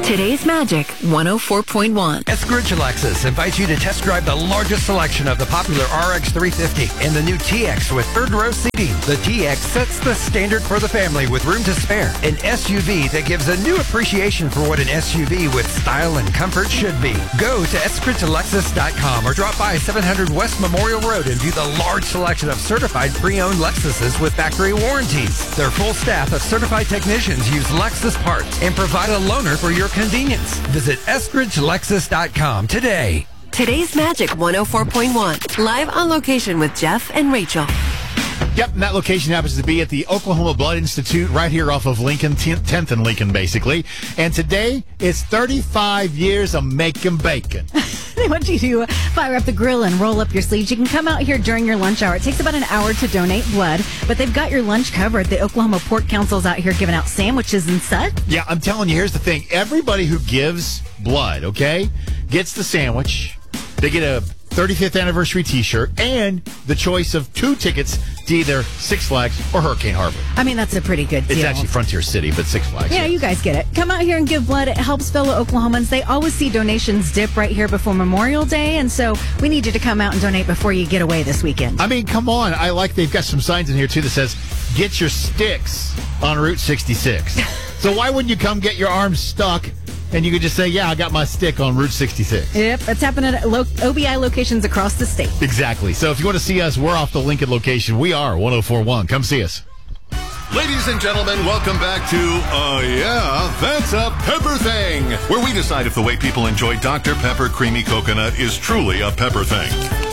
Today's Magic 104.1. Eskridge Lexus invites you to test drive the largest selection of the popular RX 350 and the new TX with third row seating. The TX sets the standard for the family with room to spare. An SUV that gives a new appreciation for what an SUV with style and comfort should be. Go to eskridgelexus.com or drop by 700 West Memorial Road and view the large selection of certified pre-owned Lexuses with factory warranties. Their full staff of certified technicians use Lexus parts and provide a loaner for your convenience. Visit eskridgelexus.com today. Today's Magic 104.1. Live on location with Jeff and Rachel. Yep, and that location happens to be at the Oklahoma Blood Institute right here off of Lincoln, 10th and Lincoln, basically. And today, it's 35 years of making bacon. They want you to fire up the grill and roll up your sleeves. You can come out here during your lunch hour. It takes about an hour to donate blood, but they've got your lunch covered. The Oklahoma Pork Council's out here giving out sandwiches and such. Yeah, I'm telling you, here's the thing. Everybody who gives blood, okay, gets the sandwich. They get a 35th anniversary t-shirt and the choice of 2 tickets to either Six Flags or Hurricane Harbor. I mean, that's a pretty good deal. It's actually Frontier City, but Six Flags. Yeah, you guys get it. Come out here and give blood. It helps fellow Oklahomans. They always see donations dip right here before Memorial Day, and so we need you to come out and donate before you get away this weekend. I mean, come on. I like they've got some signs in here, too, that says, get your sticks on Route 66. So why wouldn't you come get your arms stuck? And you could just say, yeah, I got my stick on Route 66. Yep, it's happening at OBI locations across the state. Exactly. So if you want to see us, we're off the Lincoln location. We are 104.1. Come see us. Ladies and gentlemen, welcome back to, yeah, That's a Pepper Thing, where we decide if the way people enjoy Dr. Pepper Creamy Coconut is truly a pepper thing.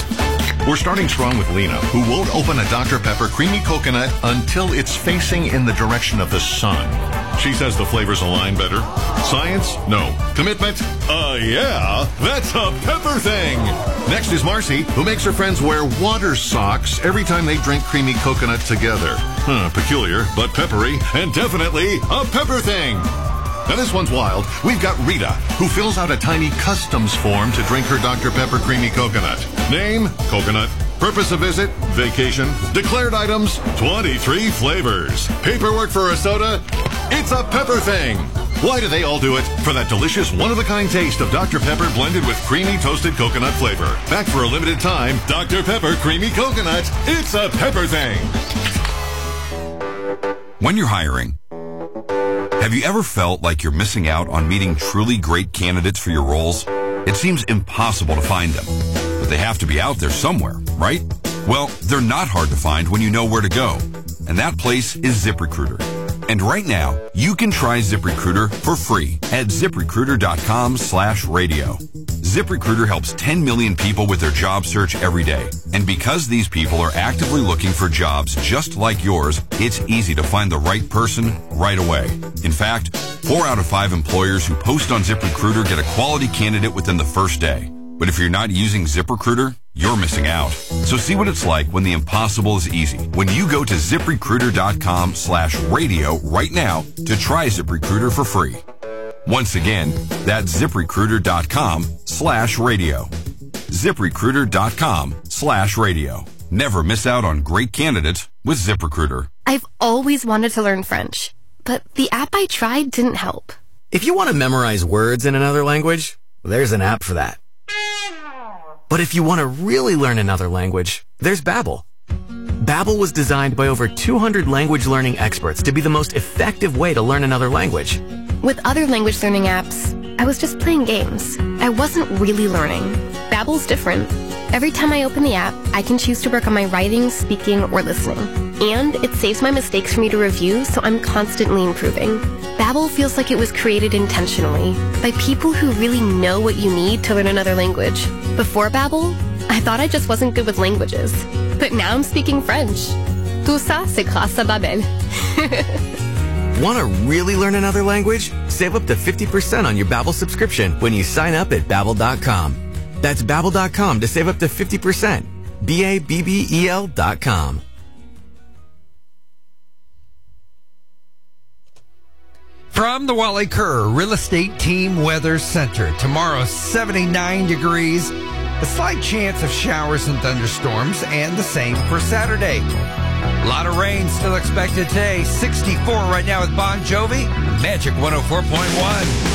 We're starting strong with Lena, who won't open a Dr. Pepper Creamy Coconut until it's facing in the direction of the sun. She says the flavors align better. Science? No. Commitment? Yeah, that's a pepper thing. Next is Marcy, who makes her friends wear water socks every time they drink creamy coconut together. Peculiar, but peppery, and definitely a pepper thing. Now this one's wild. We've got Rita, who fills out a tiny customs form to drink her Dr. Pepper Creamy Coconut. Name? Coconut. Purpose of visit? Vacation. Declared items? 23 flavors. Paperwork for a soda? It's a pepper thing. Why do they all do it? For that delicious one-of-a-kind taste of Dr. Pepper blended with creamy toasted coconut flavor. Back for a limited time, Dr. Pepper Creamy Coconut. It's a pepper thing. When you're hiring, have you ever felt like you're missing out on meeting truly great candidates for your roles? It seems impossible to find them, but they have to be out there somewhere, right? Well, they're not hard to find when you know where to go, and that place is ZipRecruiter. And right now, you can try ZipRecruiter for free at ZipRecruiter.com/radio. ZipRecruiter helps 10 million people with their job search every day. And because these people are actively looking for jobs just like yours, it's easy to find the right person right away. In fact, 4 out of 5 employers who post on ZipRecruiter get a quality candidate within the first day. But if you're not using ZipRecruiter, you're missing out. So see what it's like when the impossible is easy. When you go to ZipRecruiter.com/radio right now to try ZipRecruiter for free. Once again, that's ZipRecruiter.com/radio. ZipRecruiter.com/radio. Never miss out on great candidates with ZipRecruiter. I've always wanted to learn French, but the app I tried didn't help. If you want to memorize words in another language, there's an app for that. But if you want to really learn another language, there's Babbel. Babbel was designed by over 200 language learning experts to be the most effective way to learn another language. With other language learning apps, I was just playing games. I wasn't really learning. Babbel's different. Every time I open the app, I can choose to work on my writing, speaking, or listening. And it saves my mistakes for me to review, so I'm constantly improving. Babbel feels like it was created intentionally by people who really know what you need to learn another language. Before Babbel, I thought I just wasn't good with languages. But now I'm speaking French. Tout ça, c'est grâce à Babbel. Want to really learn another language? Save up to 50% on your Babbel subscription when you sign up at Babbel.com. That's Babbel.com to save up to 50%. Babbel.com. From the Wally Kerr Real Estate Team Weather Center, tomorrow 79 degrees, a slight chance of showers and thunderstorms, and the same for Saturday. A lot of rain still expected today, 64 right now with Bon Jovi, Magic 104.1.